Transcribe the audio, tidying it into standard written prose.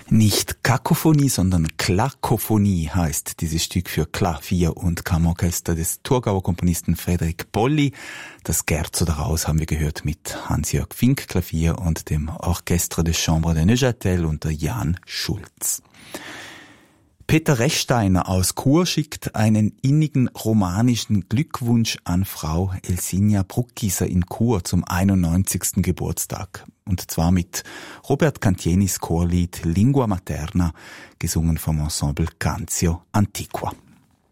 Nicht Kakophonie, sondern Klakophonie heißt dieses Stück für Klavier und Kammerorchester des Thurgauer Komponisten Frédéric Polly. Das Scherzo daraus haben wir gehört mit Hans-Jörg Fink Klavier und dem Orchestre de Chambre de Neuchâtel unter Jan Schulz. Peter Rechsteiner aus Chur schickt einen innigen romanischen Glückwunsch an Frau Elsinia Bruckgieser in Chur zum 91. Geburtstag. Und zwar mit Robert Cantienis Chorlied Lingua Materna, gesungen vom Ensemble Canzio Antiqua.